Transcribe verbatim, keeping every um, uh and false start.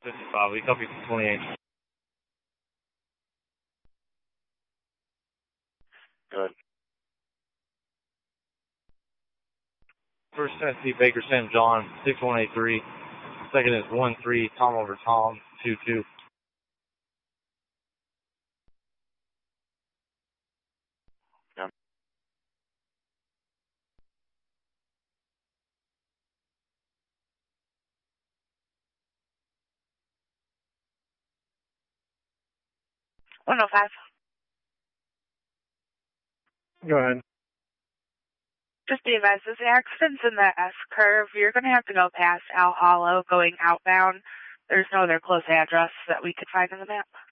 fifty-five, we copy from twenty-eight. Good. First Tennessee Baker Saint John, six one eight three. Second is one three, Tom over Tom, two two. Yeah. one oh five. Go ahead. Just be advised, as the accident's in the S-curve, you're going to have to go past Al Hollow going outbound. There's no other close address that we could find on the map.